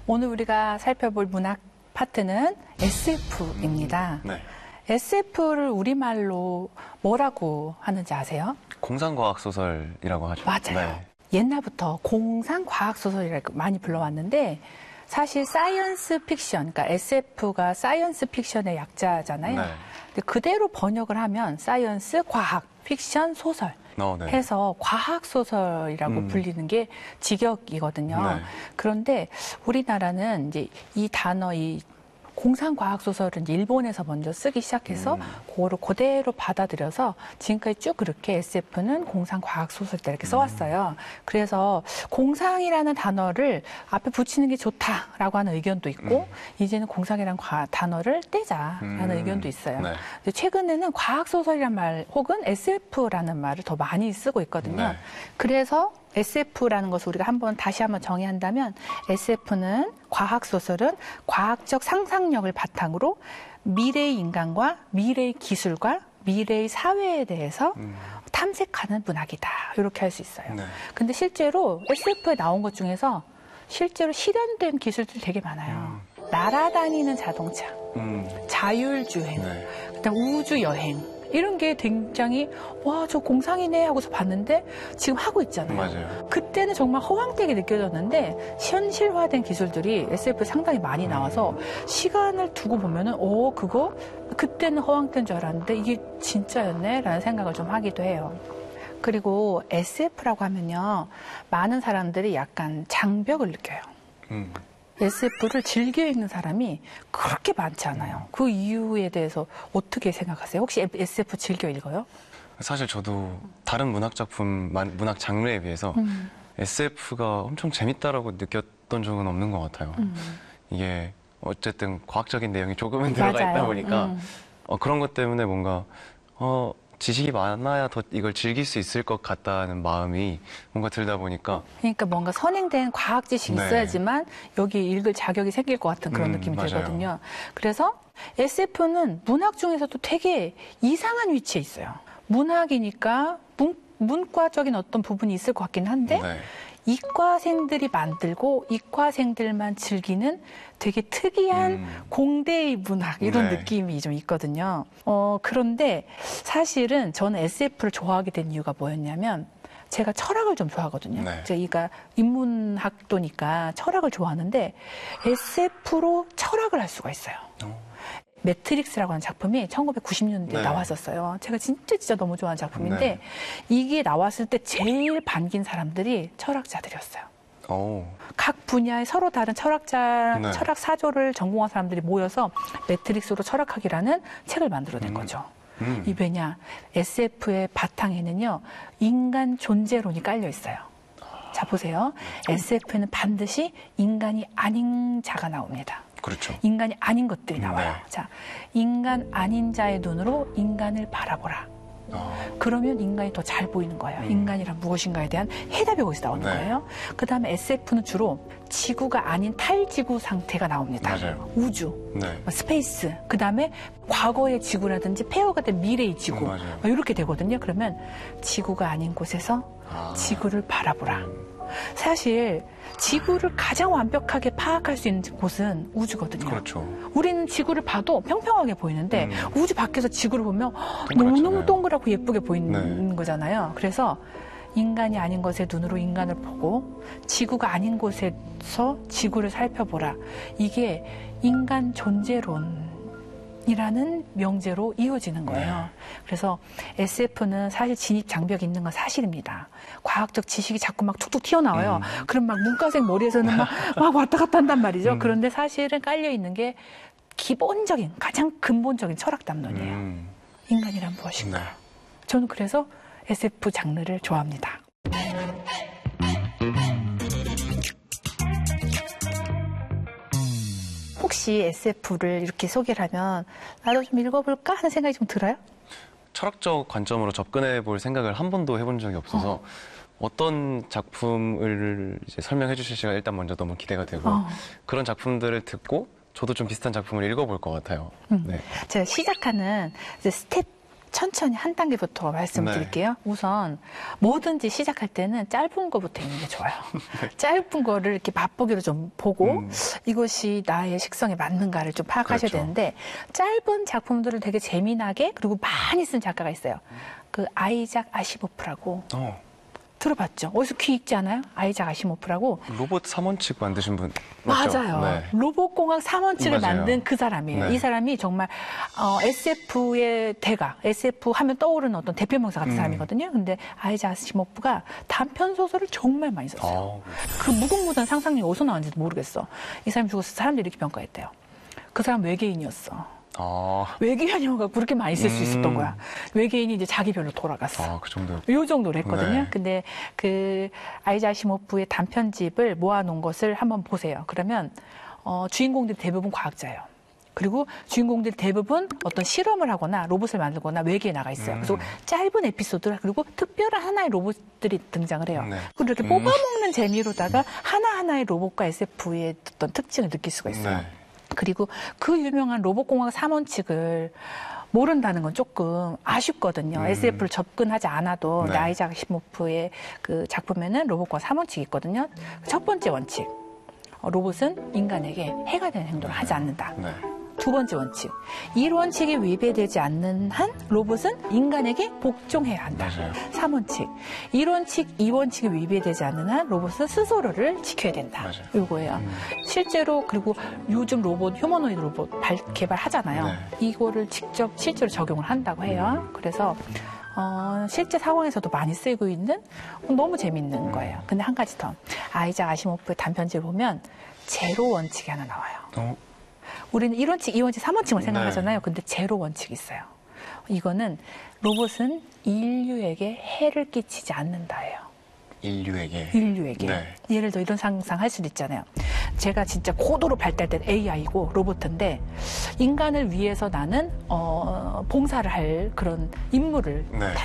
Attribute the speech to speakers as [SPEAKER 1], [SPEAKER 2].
[SPEAKER 1] 오늘 우리가 살펴볼 문학 파트는 SF입니다.
[SPEAKER 2] 네.
[SPEAKER 1] SF를 우리말로 뭐라고 하는지 아세요?
[SPEAKER 2] 공상과학소설이라고 하죠.
[SPEAKER 1] 맞아요.
[SPEAKER 2] 네.
[SPEAKER 1] 옛날부터 공상과학소설이라고 많이 불러왔는데 사실 사이언스 픽션, 그러니까 SF가 사이언스 픽션의 약자잖아요.
[SPEAKER 2] 네.
[SPEAKER 1] 근데 그대로 번역을 하면 사이언스, 과학, 픽션, 소설
[SPEAKER 2] 네.
[SPEAKER 1] 해서 과학소설이라고 불리는 게 직역이거든요.
[SPEAKER 2] 네.
[SPEAKER 1] 그런데 우리나라는 이제 이 단어, 이 공상과학소설은 이제 일본에서 먼저 쓰기 시작해서 그거를 그대로 받아들여서 지금까지 쭉 그렇게 SF는 공상과학소설이다 이렇게 써왔어요. 그래서 공상이라는 단어를 앞에 붙이는 게 좋다라고 하는 의견도 있고 이제는 공상이라는 단어를 떼자라는 의견도 있어요.
[SPEAKER 2] 네.
[SPEAKER 1] 근데 최근에는 과학소설이란 말 혹은 SF라는 말을 더 많이 쓰고 있거든요.
[SPEAKER 2] 네.
[SPEAKER 1] 그래서 SF라는 것을 우리가 다시 한번 정의한다면 SF는 과학소설은 과학적 상상력을 바탕으로 미래의 인간과 미래의 기술과 미래의 사회에 대해서 탐색하는 문학이다. 이렇게 할 수 있어요.
[SPEAKER 2] 네.
[SPEAKER 1] 근데 실제로 SF에 나온 것 중에서 실제로 실현된 기술들이 되게 많아요. 날아다니는 자동차, 자율주행,
[SPEAKER 2] 네.
[SPEAKER 1] 그다음 우주여행. 이런 게 굉장히 와, 저 공상이네 하고서 봤는데 지금 하고 있잖아요.
[SPEAKER 2] 맞아요.
[SPEAKER 1] 그때는 정말 허황되게 느껴졌는데 현실화된 기술들이 SF에 상당히 많이 나와서 시간을 두고 보면은 그거 그때는 허황된 줄 알았는데 이게 진짜였네 라는 생각을 좀 하기도 해요. 그리고 SF라고 하면요, 많은 사람들이 약간 장벽을 느껴요. SF를 즐겨 읽는 사람이 그렇게 많지 않아요. 그 이유에 대해서 어떻게 생각하세요? 혹시 SF 즐겨 읽어요?
[SPEAKER 2] 사실 저도 다른 문학 작품, 문학 장르에 비해서 SF가 엄청 재밌다라고 느꼈던 적은 없는 것 같아요. 이게 어쨌든 과학적인 내용이 조금은 들어가
[SPEAKER 1] 맞아요.
[SPEAKER 2] 있다 보니까 그런 것 때문에 뭔가 지식이 많아야 더 이걸 즐길 수 있을 것 같다는 마음이 뭔가 들다 보니까
[SPEAKER 1] 그러니까 뭔가 선행된 과학 지식이
[SPEAKER 2] 네.
[SPEAKER 1] 있어야지만 여기 읽을 자격이 생길 것 같은 그런 느낌이
[SPEAKER 2] 맞아요.
[SPEAKER 1] 들거든요. 그래서 SF는 문학 중에서도 되게 이상한 위치에 있어요. 문학이니까 문과적인 어떤 부분이 있을 것 같긴 한데
[SPEAKER 2] 네.
[SPEAKER 1] 이과생들이 만들고 이과생들만 즐기는 되게 특이한 공대의 문학 이런
[SPEAKER 2] 네.
[SPEAKER 1] 느낌이 좀 있거든요. 그런데 사실은 저는 SF를 좋아하게 된 이유가 뭐였냐면 제가 철학을 좀 좋아하거든요.
[SPEAKER 2] 네.
[SPEAKER 1] 제가 인문학도니까 철학을 좋아하는데 SF로 철학을 할 수가 있어요. 매트릭스라고 하는 작품이 1990년대에
[SPEAKER 2] 네.
[SPEAKER 1] 나왔었어요. 제가 진짜 너무 좋아하는 작품인데
[SPEAKER 2] 네.
[SPEAKER 1] 이게 나왔을 때 제일 반긴 사람들이 철학자들이었어요. 각 분야의 서로 다른
[SPEAKER 2] 네.
[SPEAKER 1] 철학 사조를 전공한 사람들이 모여서 매트릭스로 철학학이라는 책을 만들어낸 거죠. 이 왜냐, SF의 바탕에는요, 인간 존재론이 깔려 있어요. 자, 보세요. SF에는 반드시 인간이 아닌 자가 나옵니다.
[SPEAKER 2] 그렇죠.
[SPEAKER 1] 인간이 아닌 것들이 나와요.
[SPEAKER 2] 네.
[SPEAKER 1] 자, 인간 아닌 자의 눈으로 인간을 바라보라. 그러면 인간이 더 잘 보이는 거예요. 인간이란 무엇인가에 대한 해답이 거기서 나오는
[SPEAKER 2] 네.
[SPEAKER 1] 거예요. 그 다음에 SF는 주로 지구가 아닌 탈지구 상태가 나옵니다.
[SPEAKER 2] 맞아요.
[SPEAKER 1] 우주,
[SPEAKER 2] 네.
[SPEAKER 1] 스페이스, 그 다음에 과거의 지구라든지 폐허가 된 미래의 지구,
[SPEAKER 2] 맞아요.
[SPEAKER 1] 이렇게 되거든요. 그러면 지구가 아닌 곳에서 지구를 바라보라. 사실 지구를 가장 완벽하게 파악할 수 있는 곳은 우주거든요.
[SPEAKER 2] 그렇죠.
[SPEAKER 1] 우리는 지구를 봐도 평평하게 보이는데 우주 밖에서 지구를 보면
[SPEAKER 2] 동그랗잖아요.
[SPEAKER 1] 너무너무 동그랗고 예쁘게 보이는
[SPEAKER 2] 네.
[SPEAKER 1] 거잖아요. 그래서 인간이 아닌 것의 눈으로 인간을 보고 지구가 아닌 곳에서 지구를 살펴보라. 이게 인간 존재론 이라는 명제로 이어지는 거예요.
[SPEAKER 2] 네.
[SPEAKER 1] 그래서 SF는 사실 진입 장벽이 있는 건 사실입니다. 과학적 지식이 자꾸 막 툭툭 튀어나와요. 그럼 막 문과생 머리에서는 막 왔다 갔다 한단 말이죠. 그런데 사실은 깔려 있는 게 기본적인, 가장 근본적인 철학 담론이에요. 인간이란 무엇인가.
[SPEAKER 2] 네.
[SPEAKER 1] 저는 그래서 SF 장르를 좋아합니다. 혹시 SF를 이렇게 소개를 하면 나도 좀 읽어볼까 하는 생각이 좀 들어요?
[SPEAKER 2] 철학적 관점으로 접근해 볼 생각을 한 번도 해본 적이 없어서 어떤 작품을 이제 설명해 주실지가 일단 먼저 너무 기대가 되고 그런 작품들을 듣고 저도 좀 비슷한 작품을 읽어볼 것 같아요. 네.
[SPEAKER 1] 제가 시작하는 이제 스텝 천천히 한 단계부터 말씀드릴게요. 우선 뭐든지 시작할 때는 짧은 거부터 있는 게 좋아요. 짧은 거를 이렇게 맛보기로 좀 보고 이것이 나의 식성에 맞는가를 좀 파악하셔야
[SPEAKER 2] 그렇죠.
[SPEAKER 1] 되는데 짧은 작품들을 되게 재미나게 그리고 많이 쓴 작가가 있어요. 그 아이작 아시모프라고 들어봤죠? 어디서 귀 익지 않아요? 아이작 아시모프라고.
[SPEAKER 2] 로봇 3원칙 만드신 분 맞죠?
[SPEAKER 1] 맞아요.
[SPEAKER 2] 네.
[SPEAKER 1] 로봇공학 3원칙을
[SPEAKER 2] 맞아요.
[SPEAKER 1] 만든 그 사람이에요.
[SPEAKER 2] 네.
[SPEAKER 1] 이 사람이 정말 SF의 대가, SF 하면 떠오르는 어떤 대표명사 같은 사람이거든요. 근데 아이작 아시모프가 단편 소설을 정말 많이 썼어요. 그 무궁무진한 상상력이 어디서 나왔는지도 모르겠어. 이 사람이 죽어서 사람들이 이렇게 평가했대요. 그 사람 외계인이었어. 외계인이어서 그렇게 많이 쓸 수 있었던 거야. 외계인이 이제 자기 별로 돌아갔어.
[SPEAKER 2] 그 정도.
[SPEAKER 1] 요 정도로 했거든요.
[SPEAKER 2] 네.
[SPEAKER 1] 근데 그 아이작 아시모프의 단편집을 모아놓은 것을 한번 보세요. 그러면 주인공들이 대부분 과학자예요. 그리고 주인공들이 대부분 어떤 실험을 하거나 로봇을 만들거나 외계에 나가 있어요. 그래서 짧은 에피소드 그리고 특별한 하나의 로봇들이 등장을 해요.
[SPEAKER 2] 네.
[SPEAKER 1] 그리고 이렇게 뽑아먹는 재미로다가 하나하나의 로봇과 SF의 어떤 특징을 느낄 수가 있어요.
[SPEAKER 2] 네.
[SPEAKER 1] 그리고 그 유명한 로봇공학 3원칙을 모른다는 건 조금 아쉽거든요. SF를 접근하지 않아도
[SPEAKER 2] 네.
[SPEAKER 1] 아이작 아시모프의 그 작품에는 로봇공학 3원칙이 있거든요. 첫 번째 원칙, 로봇은 인간에게 해가 되는 행동을 하지 않는다.
[SPEAKER 2] 네.
[SPEAKER 1] 두 번째 원칙, 이 원칙에 위배되지 않는 한 로봇은 인간에게 복종해야 한다.
[SPEAKER 2] 맞아요.
[SPEAKER 1] 3원칙, 이 원칙에 위배되지 않는 한 로봇은 스스로를 지켜야 된다.
[SPEAKER 2] 맞아요.
[SPEAKER 1] 요거예요. 실제로 그리고 요즘 로봇, 휴머노이드 로봇 개발하잖아요.
[SPEAKER 2] 네.
[SPEAKER 1] 이거를 직접 실제로 적용을 한다고 해요. 그래서 실제 상황에서도 많이 쓰이고 있는 너무 재밌는 거예요. 근데 한 가지 더, 아이작 아시모프의 단편집을 보면 제로 원칙이 하나 나와요. 우리는 1원칙, 2원칙, 3원칙을 생각하잖아요. 근데 제로 원칙이 있어요. 이거는 로봇은 인류에게 해를 끼치지 않는다예요.
[SPEAKER 2] 인류에게.
[SPEAKER 1] 네. 예를 들어 이런 상상할 수도 있잖아요. 제가 진짜 고도로 발달된 AI고 로봇인데 인간을 위해서 나는 봉사를 할 그런 임무를